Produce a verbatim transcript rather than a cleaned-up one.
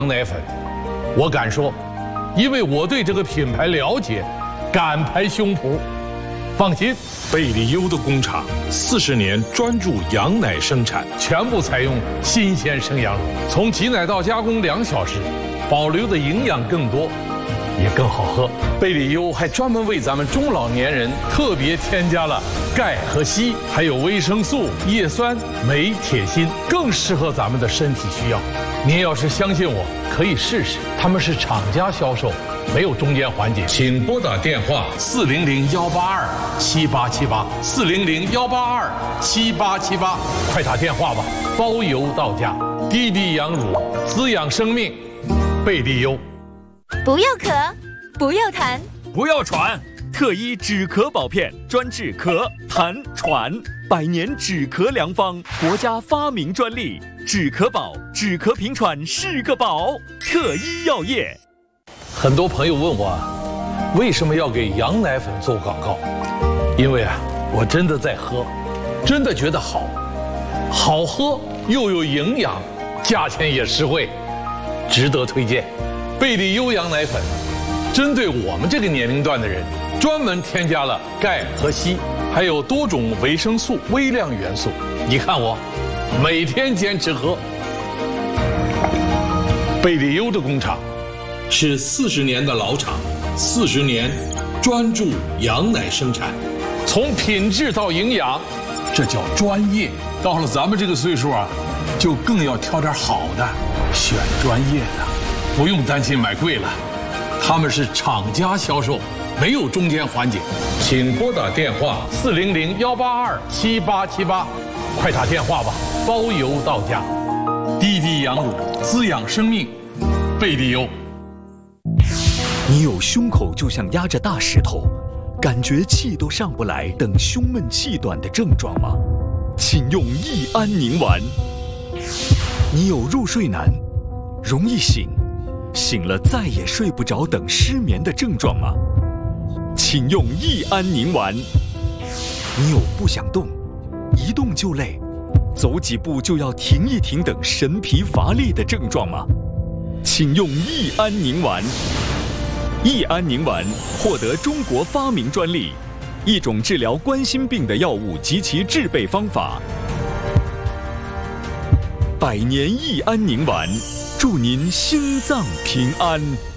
奶粉，我敢说，因为我对这个品牌了解，敢拍胸脯。放心， 贝利优的工厂四十年专注羊奶生产， 全部采用新鲜生羊乳，从挤奶到加工两小时，保留的营养更多，也更好喝。贝利优还专门为咱们中老年人特别添加了钙和硒，还有维生素、叶酸、镁、铁、锌，更适合咱们的身体需要。您要是相信我，可以试试，他们是厂家销售，没有中间环节。 请拨打电话四零零幺八二七八七八，四零零幺八二七八七八，快打电话吧，包邮到家。滴滴羊乳，滋养生命，贝利优。 不要咳，不要痰， 不要喘，特医止咳宝片，专治咳、痰、喘，百年止咳良方，国家发明专利。止咳宝，止咳平喘是个宝。特医药业。 很多朋友问我，为什么要给羊奶粉做广告？因为啊，我真的在喝，真的觉得好，好喝又有营养，价钱也实惠，值得推荐。贝利优羊奶粉，针对我们这个年龄段的人，专门添加了钙和硒，还有多种维生素、微量元素。你看我，每天坚持喝。贝利优的工厂是四十年的老厂，四十年专注羊奶生产， 从品质到营养，这叫专业。到了咱们这个岁数啊，就更要挑点好的，选专业的，不用担心买贵了。他们是厂家销售，没有中间环节。 请拨打电话四零零幺八二七八七八，快打电话吧，包邮到家。滴滴羊乳，滋养生命，贝利优。 你有胸口就像压着大石头，感觉气都上不来等胸闷气短的症状吗？请用益安宁丸。你有入睡难、容易醒、醒了再也睡不着等失眠的症状吗？请用益安宁丸。你有不想动、一动就累、走几步就要停一停等神疲乏力的症状吗？请用益安宁丸。益安宁丸获得中国发明专利，一种治疗冠心病的药物及其制备方法。百年益安宁丸，祝您心脏平安。